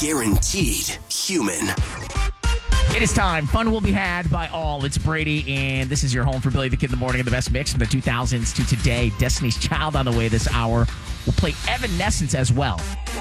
guaranteed human. It is time. Fun will be had by all. It's Brady, and this is your home for Billy the Kid in the Morning, and the best mix from the 2000s to today. Destiny's Child on the way this hour. We'll play Evanescence as well.